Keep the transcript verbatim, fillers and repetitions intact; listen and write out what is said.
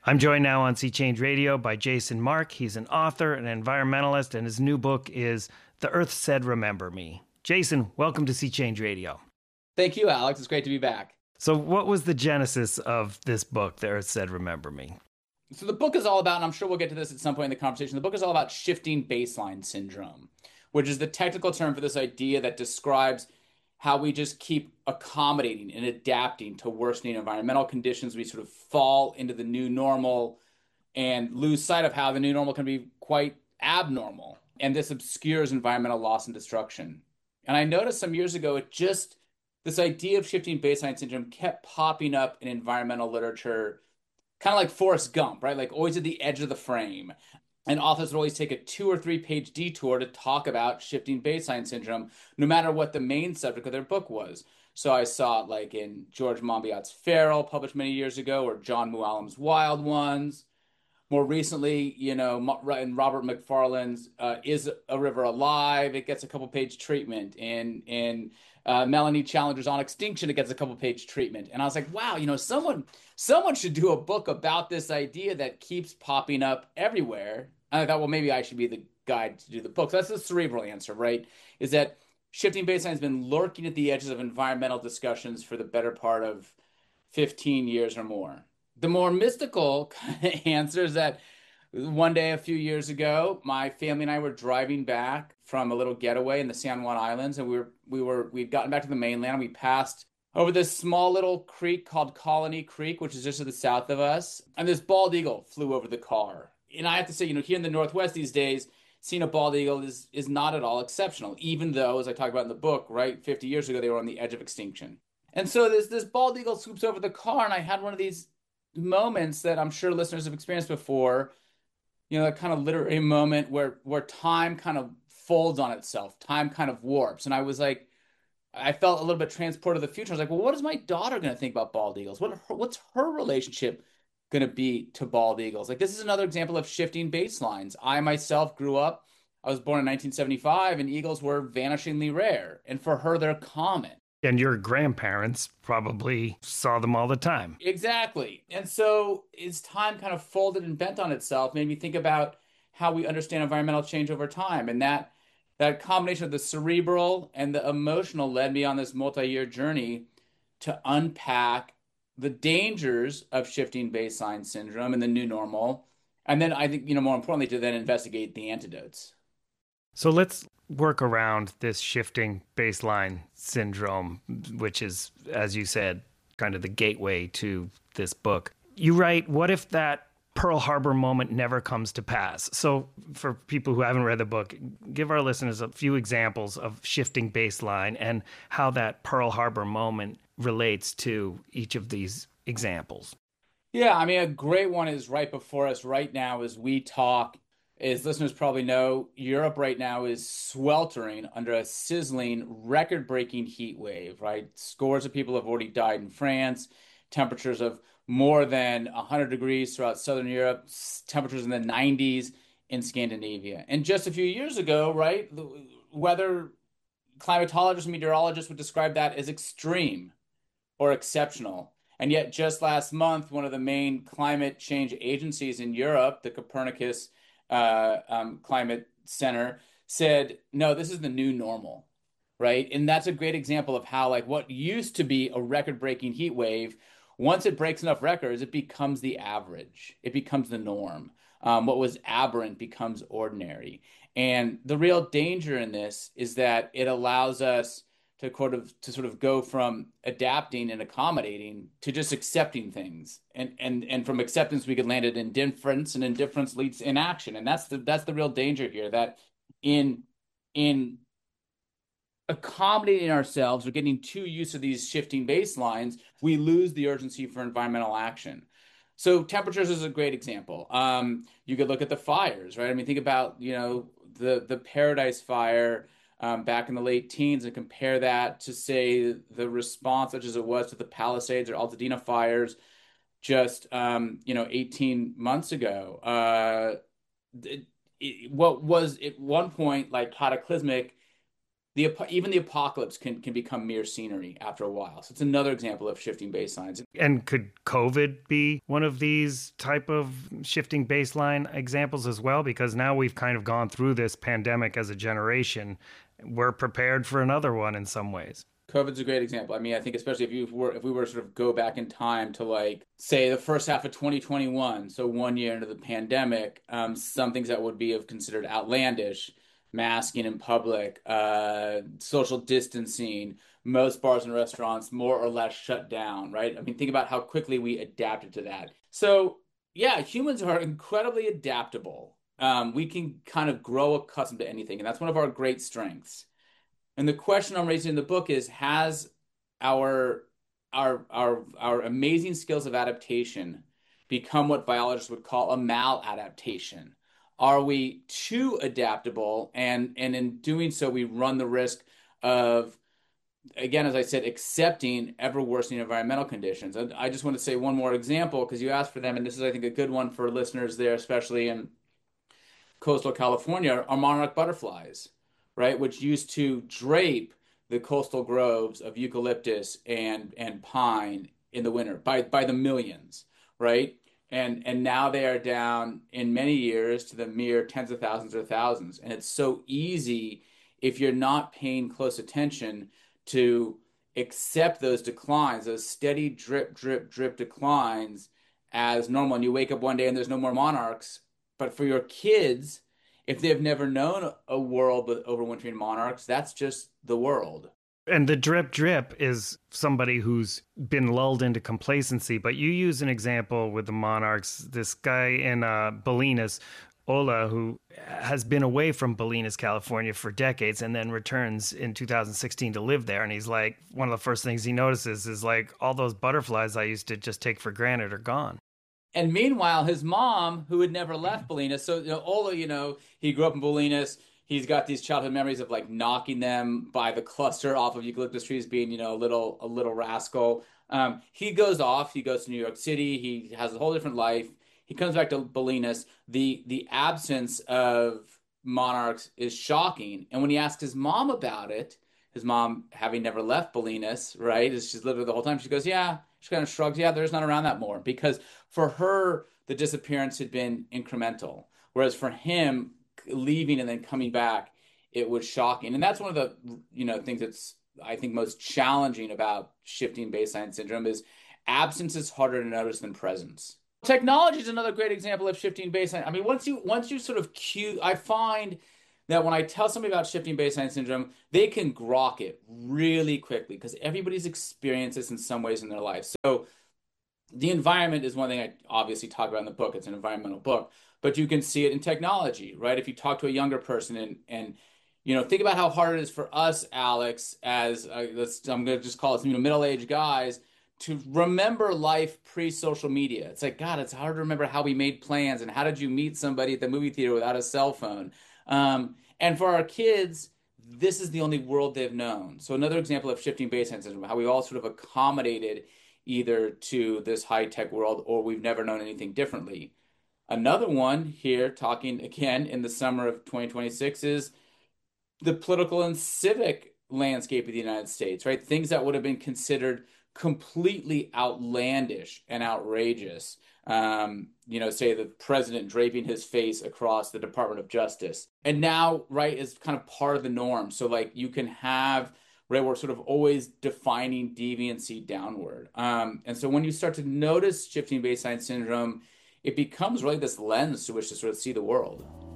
I'm joined now on Sea Change Radio by Jason Mark. He's an author, an environmentalist, and his new book is The Earth Said Remember Me. Jason, welcome to Sea Change Radio. Thank you, Alex. It's great to be back. So what was the genesis of this book, The Earth Said Remember Me? So the book is all about, and I'm sure we'll get to this at some point in the conversation, the book is all about shifting baseline syndrome, which is the technical term for this idea that describes how we just keep accommodating and adapting to worsening environmental conditions. We sort of fall into the new normal and lose sight of how the new normal can be quite abnormal. And this obscures environmental loss and destruction. And I noticed some years ago, it just, this idea of shifting baseline syndrome kept popping up in environmental literature, kind of like Forrest Gump, right? Like always at the edge of the frame. And authors would always take a two or three page detour to talk about shifting baseline syndrome, no matter what the main subject of their book was. So I saw it like in George Monbiot's Feral, published many years ago, or John Mooallem's Wild Ones. More recently, you know, in Robert Macfarlane's uh, Is a River Alive? It gets a couple page treatment. In in uh, Melanie Challenger's On Extinction, it gets a couple page treatment. And I was like, wow, you know, someone someone should do a book about this idea that keeps popping up everywhere. And I thought, well, maybe I should be the guy to do the book. So that's the cerebral answer, right? Is that shifting baseline has been lurking at the edges of environmental discussions for the better part of fifteen years or more. The more mystical answer is that one day a few years ago, my family and I were driving back from a little getaway in the San Juan Islands, and we were we were we'd gotten back to the mainland. And we passed over this small little creek called Colony Creek, which is just to the south of us, and this bald eagle flew over the car. And I have to say, you know, here in the Northwest these days, seeing a bald eagle is is not at all exceptional, even though, as I talk about in the book, right, fifty years ago they were on the edge of extinction. And so this this bald eagle swoops over the car, and I had one of these moments that I'm sure listeners have experienced before, you know, that kind of literary moment where where time kind of folds on itself, time kind of warps. And I was like, I felt a little bit transported to the future. I was like, well, what is my daughter going to think about bald eagles? What what's her relationship going to be to bald eagles? Like, this is another example of shifting baselines. I myself grew up, I was born in nineteen seventy-five, and eagles were vanishingly rare. And for her, they're common. And your grandparents probably saw them all the time. Exactly. And so as time kind of folded and bent on itself, made me think about how we understand environmental change over time. And that that combination of the cerebral and the emotional led me on this multi-year journey to unpack the dangers of shifting baseline syndrome and the new normal. And then I think, you know, more importantly, to then investigate the antidotes. So let's work around this shifting baseline syndrome, which is, as you said, kind of the gateway to this book. You write, what if that Pearl Harbor moment never comes to pass? So for people who haven't read the book, give our listeners a few examples of shifting baseline and how that Pearl Harbor moment relates to each of these examples. Yeah, I mean, a great one is right before us right now as we talk. As listeners probably know, Europe right now is sweltering under a sizzling, record-breaking heat wave, right? Scores of people have already died in France, temperatures of more than one hundred degrees throughout Southern Europe, temperatures in the nineties in Scandinavia. And just a few years ago, right, the weather climatologists and meteorologists would describe that as extreme or exceptional. And yet just last month, one of the main climate change agencies in Europe, the Copernicus Uh, um, Climate Center, said, no, this is the new normal, right? And that's a great example of how, like, what used to be a record-breaking heat wave, once it breaks enough records, it becomes the average. It becomes the norm. Um, what was aberrant becomes ordinary. And the real danger in this is that it allows us to sort of to sort of go from adapting and accommodating to just accepting things, and and and from acceptance we could land at indifference, and indifference leads to inaction, and that's the that's the real danger here. That in in accommodating ourselves or getting too used to these shifting baselines, we lose the urgency for environmental action. So temperatures is a great example. Um, you could look at the fires, right? I mean, think about you know the the Paradise Fire. Um, back in the late teens, and compare that to, say, the response, such as it was to the Palisades or Altadena fires just, um, you know, eighteen months ago. Uh, it, it, what was at one point like cataclysmic The even the apocalypse can can become mere scenery after a while. So it's another example of shifting baselines. And could COVID be one of these type of shifting baseline examples as well? Because now we've kind of gone through this pandemic as a generation. We're prepared for another one in some ways. COVID's a great example. I mean, I think especially if you were if we were to sort of go back in time to like say the first half of twenty twenty-one, so one year into the pandemic, um, some things that would be of considered outlandish, masking in public, uh, social distancing, most bars and restaurants more or less shut down, right? I mean, think about how quickly we adapted to that. So yeah, humans are incredibly adaptable. Um, we can kind of grow accustomed to anything, and that's one of our great strengths. And the question I'm raising in the book is, has our our our our amazing skills of adaptation become what biologists would call a maladaptation? Are we too adaptable? And and in doing so, we run the risk of, again, as I said, accepting ever worsening environmental conditions. And I just want to say one more example because you asked for them, and this is, I think, a good one for listeners there, especially in coastal California, are monarch butterflies, right, which used to drape the coastal groves of eucalyptus and and pine in the winter by by the millions, right? And and now they are down in many years to the mere tens of thousands or thousands. And it's so easy, if you're not paying close attention, to accept those declines, those steady drip, drip, drip declines as normal. And you wake up one day and there's no more monarchs. But for your kids, if they've never known a world with overwintering monarchs, that's just the world. And the drip drip is somebody who's been lulled into complacency. But you use an example with the monarchs, this guy in uh, Bolinas, Ola, who has been away from Bolinas, California for decades and then returns in two thousand sixteen to live there. And he's like, one of the first things he notices is like, all those butterflies I used to just take for granted are gone. And meanwhile, his mom, who had never left Bolinas, so you know, Ola, you know, he grew up in Bolinas. He's got these childhood memories of like knocking them by the cluster off of eucalyptus trees, being, you know, a little a little rascal. Um, he goes off. He goes to New York City. He has a whole different life. He comes back to Bolinas. The the absence of monarchs is shocking. And when he asked his mom about it, his mom, having never left Bolinas, right, as she's lived there the whole time, she goes, yeah. She kind of shrugs, yeah, there's not around that more. Because for her, the disappearance had been incremental. Whereas for him, leaving and then coming back, it was shocking. And that's one of the, you know, things that's, I think, most challenging about shifting baseline syndrome is absence is harder to notice than presence. Technology is another great example of shifting baseline. I mean, once you once you sort of cue, I find that when I tell somebody about shifting baseline syndrome, they can grok it really quickly because everybody's experienced this in some ways in their life. So the environment is one thing I obviously talk about in the book. It's an environmental book, but you can see it in technology, right? If you talk to a younger person and, and you know, think about how hard it is for us, Alex, as uh, let's, I'm going to just call it, you know, middle-aged guys, to remember life pre-social media. It's like, God, it's hard to remember how we made plans and how did you meet somebody at the movie theater without a cell phone. Um, and for our kids, this is the only world they've known. So another example of shifting baseline syndrome, how we all sort of accommodated either to this high-tech world or we've never known anything differently. Another one here, talking again in the summer of twenty twenty-six, is the political and civic landscape of the United States, right? Things that would have been considered completely outlandish and outrageous. Um, you know, say the president draping his face across the Department of Justice. And now, right, is kind of part of the norm. So like you can have, right, we're sort of always defining deviancy downward. Um, and so when you start to notice shifting baseline syndrome, it becomes really this lens to which to sort of see the world.